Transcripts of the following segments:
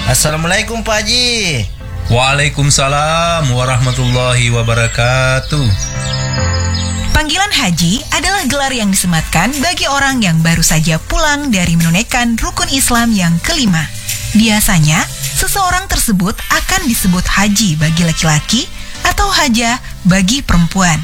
Assalamualaikum Pak Haji. Waalaikumsalam warahmatullahi wabarakatuh. Panggilan haji adalah gelar yang disematkan bagi orang yang baru saja pulang dari menunaikan rukun Islam yang kelima. Biasanya, seseorang tersebut akan disebut haji bagi laki-laki atau hajah bagi perempuan.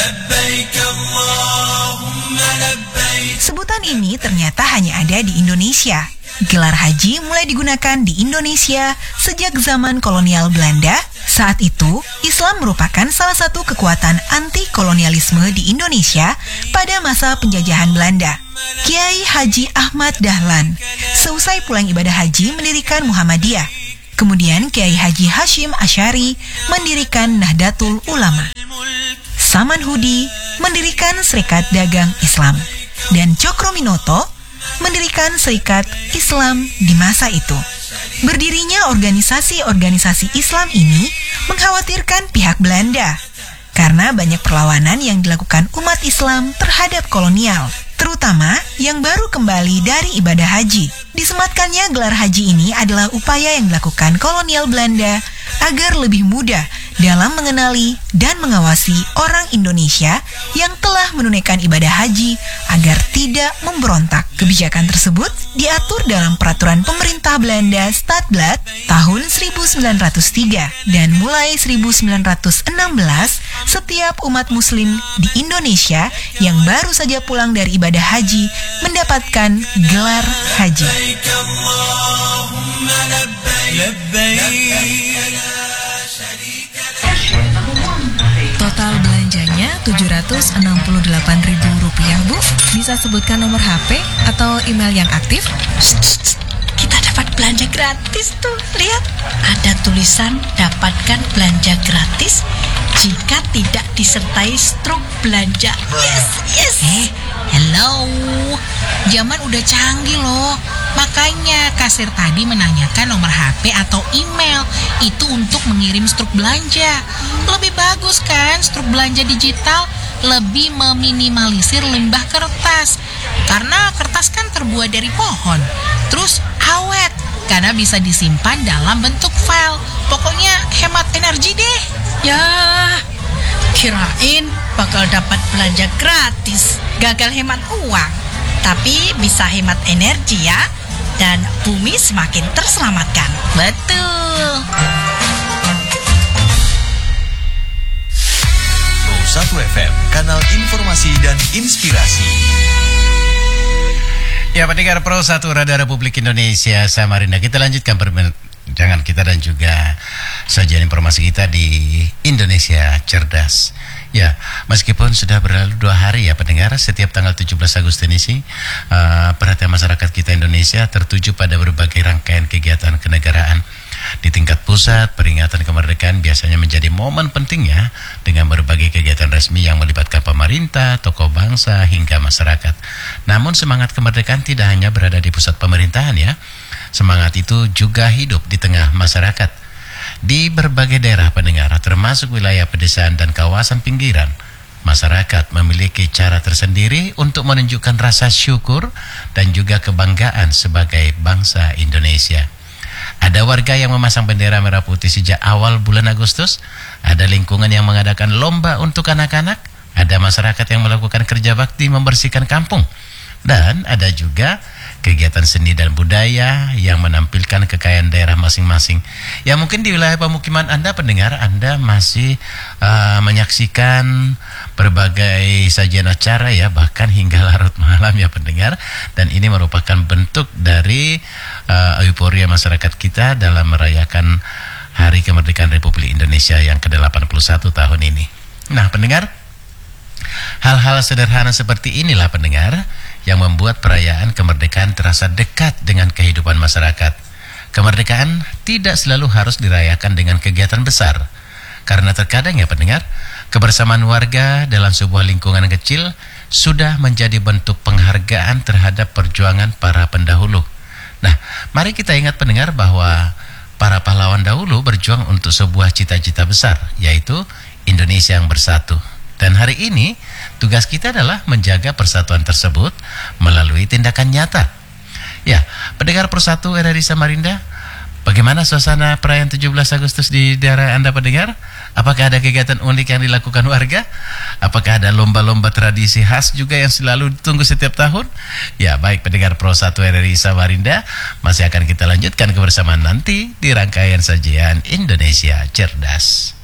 Sebutan ini ternyata hanya ada di Indonesia. Gelar haji mulai digunakan di Indonesia sejak zaman kolonial Belanda. Saat itu, Islam merupakan salah satu kekuatan anti-kolonialisme di Indonesia pada masa penjajahan Belanda. Kiai Haji Ahmad Dahlan, seusai pulang ibadah haji mendirikan Muhammadiyah. Kemudian Kiai Haji Hashim Asy'ari mendirikan Nahdlatul Ulama. Saman Hudi mendirikan Serikat Dagang Islam. Dan Cokro Minoto mendirikan Serikat Islam di masa itu. Berdirinya organisasi-organisasi Islam ini mengkhawatirkan pihak Belanda karena banyak perlawanan yang dilakukan umat Islam terhadap kolonial, terutama yang baru kembali dari ibadah haji. Disematkannya gelar haji ini adalah upaya yang dilakukan kolonial Belanda agar lebih mudah dalam mengenali dan mengawasi orang Indonesia yang telah menunaikan ibadah haji agar tidak memberontak. Kebijakan tersebut diatur dalam peraturan pemerintah Belanda Stadblad tahun 1903 dan mulai 1916 setiap umat muslim di Indonesia yang baru saja pulang dari ibadah haji mendapatkan gelar haji. Total belanjanya Rp768.000, Bu. Bisa sebutkan nomor HP atau email yang aktif? Kita dapat belanja gratis tuh. Lihat, ada tulisan dapatkan belanja gratis jika tidak disertai struk belanja. Yes. Hello, zaman udah canggih loh. Makanya kasir tadi menanyakan nomor HP atau email itu untuk mengirim struk belanja. Lebih bagus kan struk belanja digital, lebih meminimalisir limbah kertas. Karena kertas kan terbuat dari pohon. Terus awet karena bisa disimpan dalam bentuk file. Pokoknya hemat energi deh. Ya, kirain bakal dapat belanja gratis. Gagal hemat uang, tapi bisa hemat energi ya. Dan bumi semakin terselamatkan. Betul. Pro 1 FM, kanal informasi dan inspirasi. Ya, pendengar Pro 1 Radio Republik Indonesia Samarinda, kita lanjutkan perbincangan kita dan juga sajian informasi kita di Indonesia Cerdas. Ya, meskipun sudah berlalu 2 hari ya pendengar, setiap tanggal 17 Agustus ini perhatian masyarakat kita Indonesia tertuju pada berbagai rangkaian kegiatan kenegaraan. Di tingkat pusat, peringatan kemerdekaan biasanya menjadi momen pentingnya dengan berbagai kegiatan resmi yang melibatkan pemerintah, tokoh bangsa, hingga masyarakat. Namun semangat kemerdekaan tidak hanya berada di pusat pemerintahan ya. Semangat itu juga hidup di tengah masyarakat. Di berbagai daerah pendengar, termasuk wilayah pedesaan dan kawasan pinggiran, masyarakat memiliki cara tersendiri untuk menunjukkan rasa syukur dan juga kebanggaan sebagai bangsa Indonesia. Ada warga yang memasang bendera merah putih sejak awal bulan Agustus, ada lingkungan yang mengadakan lomba untuk anak-anak, ada masyarakat yang melakukan kerja bakti membersihkan kampung, dan ada juga kegiatan seni dan budaya yang menampilkan kekayaan daerah masing-masing. Ya, mungkin di wilayah pemukiman Anda pendengar, Anda masih menyaksikan berbagai sajian acara ya, bahkan hingga larut malam ya pendengar. Dan ini merupakan bentuk dari euforia masyarakat kita dalam merayakan Hari Kemerdekaan Republik Indonesia yang ke-81 tahun ini. Nah pendengar, hal-hal sederhana seperti inilah pendengar yang membuat perayaan kemerdekaan terasa dekat dengan kehidupan masyarakat. Kemerdekaan tidak selalu harus dirayakan dengan kegiatan besar, karena terkadang ya pendengar, kebersamaan warga dalam sebuah lingkungan kecil sudah menjadi bentuk penghargaan terhadap perjuangan para pendahulu. Nah, mari kita ingat pendengar bahwa para pahlawan dahulu berjuang untuk sebuah cita-cita besar, yaitu Indonesia yang bersatu. Dan hari ini tugas kita adalah menjaga persatuan tersebut melalui tindakan nyata. Ya, pendengar Persatu RRI Samarinda, Bagaimana suasana perayaan 17 Agustus di daerah Anda pendengar? Apakah ada kegiatan unik yang dilakukan warga? Apakah ada lomba-lomba tradisi khas juga yang selalu ditunggu setiap tahun? Ya, baik pendengar Pro 1 RRI Samarinda, masih akan kita lanjutkan kebersamaan nanti di rangkaian sajian Indonesia Cerdas.